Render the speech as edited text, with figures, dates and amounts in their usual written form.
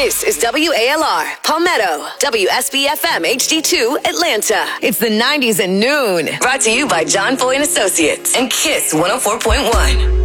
This is WALR, Palmetto, WSBFM HD2, Atlanta. It's the 90s at noon. Brought to you by John Boy & Associates and KISS 104.1.